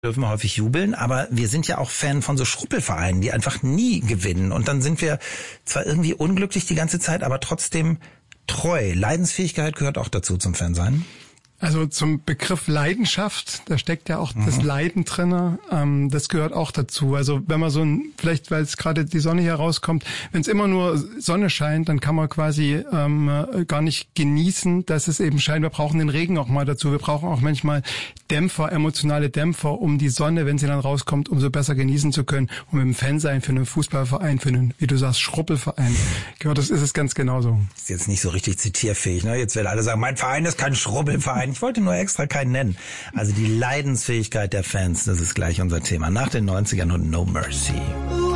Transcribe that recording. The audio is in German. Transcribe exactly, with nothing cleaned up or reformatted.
dürfen wir häufig jubeln, aber wir sind ja auch Fan von so Schruppelvereinen, die einfach nie gewinnen. Und dann sind wir zwar irgendwie unglücklich die ganze Zeit, aber trotzdem treu. Leidensfähigkeit gehört auch dazu zum Fansein. Also zum Begriff Leidenschaft, da steckt ja auch mhm. das Leiden drin, ähm, das gehört auch dazu. Also wenn man so ein, vielleicht weil es gerade die Sonne hier rauskommt, wenn es immer nur Sonne scheint, dann kann man quasi ähm, gar nicht genießen, dass es eben scheint. Wir brauchen den Regen auch mal dazu. Wir brauchen auch manchmal Dämpfer, emotionale Dämpfer, um die Sonne, wenn sie dann rauskommt, umso besser genießen zu können. Und mit dem Fansein für einen Fußballverein, für einen, wie du sagst, Schruppelverein, gehört das ist es ganz genauso. Ist jetzt nicht so richtig zitierfähig, ne? Jetzt werden alle sagen, mein Verein ist kein Schruppelverein. Ich wollte nur extra keinen nennen. Also die Leidensfähigkeit der Fans, das ist gleich unser Thema. Nach den neunzigern und No Mercy.